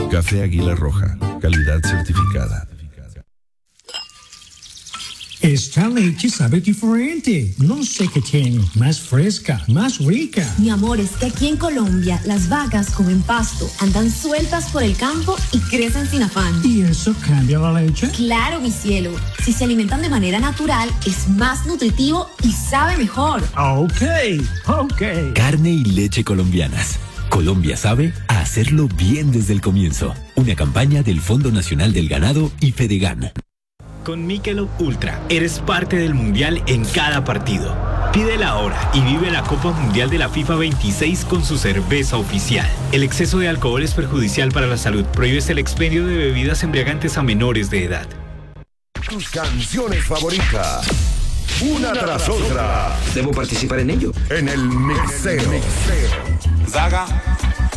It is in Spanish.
Café Águila Roja, calidad certificada. Esta leche sabe diferente. No sé qué tiene. Más fresca, más rica. Mi amor, es que aquí en Colombia las vacas comen pasto, andan sueltas por el campo y crecen sin afán. ¿Y eso cambia la leche? Claro, mi cielo. Si se alimentan de manera natural, es más nutritivo y sabe mejor. Ok. Carne y leche colombianas. Colombia sabe a hacerlo bien desde el comienzo. Una campaña del Fondo Nacional del Ganado y Fedegan. Con Michelob Ultra, eres parte del Mundial en cada partido. Pídela ahora y vive la Copa Mundial de la FIFA 26 con su cerveza oficial. El exceso de alcohol es perjudicial para la salud. Prohíbes el expendio de bebidas embriagantes a menores de edad. Tus canciones favoritas, una tras otra. ¿Debo participar en ello? En el mixeo. Zaga,